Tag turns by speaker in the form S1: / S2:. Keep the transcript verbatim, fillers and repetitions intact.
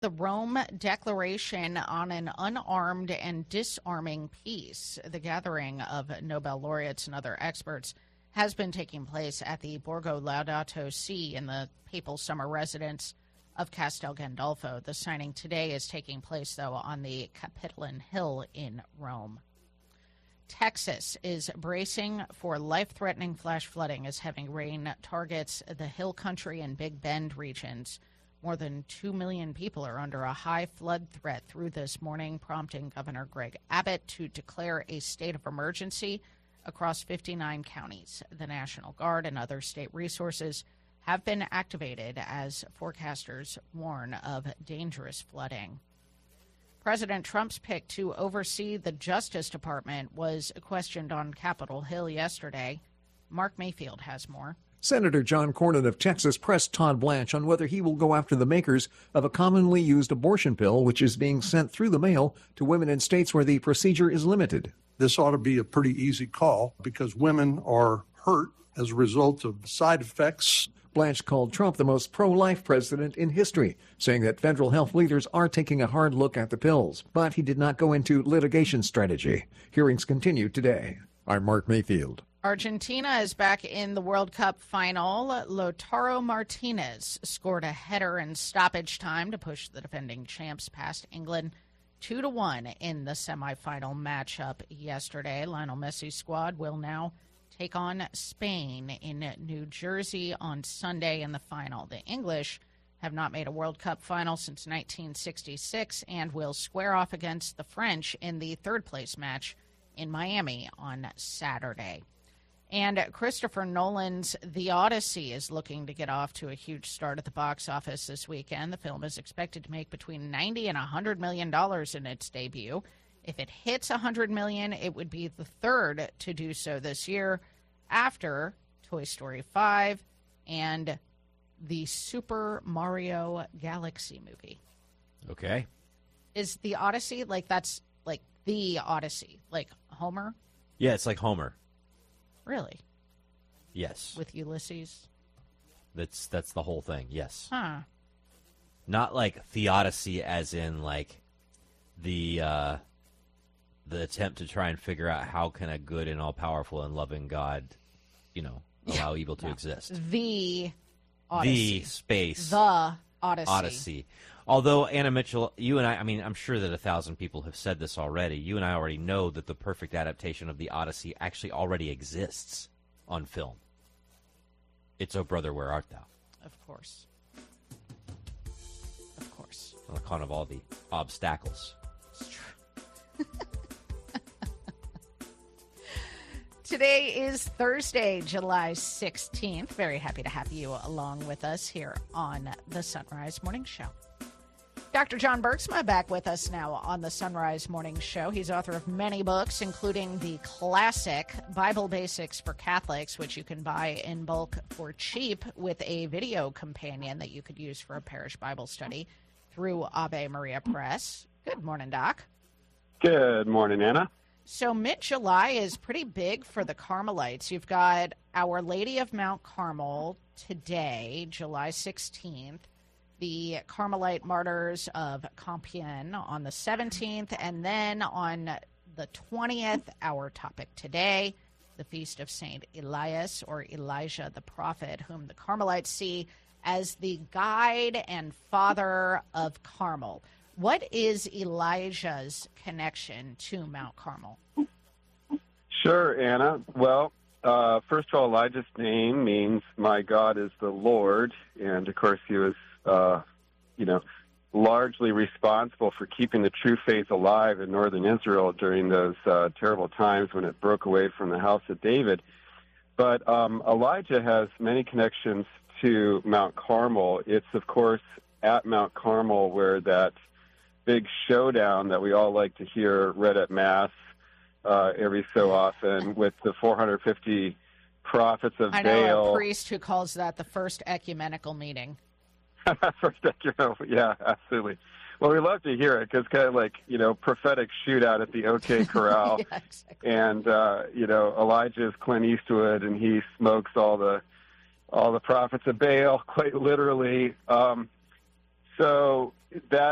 S1: The Rome Declaration on an Unarmed and Disarming Peace, the gathering of Nobel laureates and other experts, has been taking place at the Borgo Laudato Si in the papal summer residence of Castel Gandolfo. The signing today is taking place, though, on the Capitoline Hill in Rome. Texas is bracing for life-threatening flash flooding as heavy rain targets the Hill Country and Big Bend regions. More than two million people are under a high flood threat through this morning, prompting Governor Greg Abbott to declare a state of emergency across fifty-nine counties. The National Guard and other state resources have been activated as forecasters warn of dangerous flooding. President Trump's pick to oversee the Justice Department was questioned on Capitol Hill yesterday. Mark Mayfield has more.
S2: Senator John Cornyn of Texas pressed Todd Blanche on whether he will go after the makers of a commonly used abortion pill, which is being sent through the mail to women in states where the procedure is limited.
S3: This ought to be a pretty easy call because women are hurt as a result of side effects.
S2: Blanche called Trump the most pro-life president in history, saying that federal health leaders are taking a hard look at the pills. But he did not go into litigation strategy. Hearings continue today. I'm Mark Mayfield.
S1: Argentina is back in the World Cup final. Lautaro Martinez scored a header in stoppage time to push the defending champs past England two to one in the semifinal matchup yesterday. Lionel Messi's squad will now take on Spain in New Jersey on Sunday in the final. The English have not made a World Cup final since nineteen sixty-six and will square off against the French in the third-place match in Miami on Saturday. And Christopher Nolan's The Odyssey is looking to get off to a huge start at the box office this weekend. The film is expected to make between ninety and one hundred million dollars in its debut. If it hits one hundred million dollars, it would be the third to do so this year after Toy Story five and the Super Mario Galaxy movie.
S4: Okay.
S1: Is The Odyssey, like that's like The Odyssey, like Homer?
S4: Yeah, it's like Homer.
S1: Really?
S4: Yes.
S1: With Ulysses?
S4: That's that's the whole thing, yes.
S1: Huh.
S4: Not like theodicy as in like the uh, the attempt to try and figure out how can a good and all-powerful and loving God, you know, allow evil to
S1: no.
S4: exist.
S1: The Odyssey.
S4: The space.
S1: The Odyssey.
S4: Odyssey. Although, Anna Mitchell, you and I, I mean, I'm sure that a thousand people have said this already. You and I already know that the perfect adaptation of the Odyssey actually already exists on film. It's O Brother, Where Art Thou?
S1: Of course. Of course.
S4: On account of all the obstacles.
S1: It's true. Today is Thursday, July sixteenth. Very happy to have you along with us here on the Sunrise Morning Show. Doctor John Bergsma back with us now on the Sunrise Morning Show. He's author of many books, including the classic Bible Basics for Catholics, which you can buy in bulk for cheap with a video companion that you could use for a parish Bible study through Ave Maria Press. Good morning, Doc.
S5: Good morning, Anna.
S1: So mid-July is pretty big for the Carmelites. You've got Our Lady of Mount Carmel today, July sixteenth. The Carmelite Martyrs of Compiègne on the seventeenth, and then on the twentieth, our topic today, the Feast of Saint Elias, or Elijah the Prophet, whom the Carmelites see as the guide and father of Carmel. What is Elijah's connection to Mount Carmel?
S5: Sure, Anna. Well, uh, first of all, Elijah's name means my God is the Lord, and of course he was Uh, you know, largely responsible for keeping the true faith alive in northern Israel during those uh, terrible times when it broke away from the house of David. But um, Elijah has many connections to Mount Carmel. It's, of course, at Mount Carmel where that big showdown that we all like to hear read at Mass uh, every so often with the four hundred fifty prophets of
S1: I know
S5: Baal.
S1: A priest who calls that the first ecumenical meeting.
S5: First, yeah, absolutely. Well, we love to hear it because kind of like, you know, prophetic shootout at the OK Corral.
S1: Yeah, exactly.
S5: And, uh, you know, Elijah is Clint Eastwood, and he smokes all the all the prophets of Baal, quite literally. Um, so that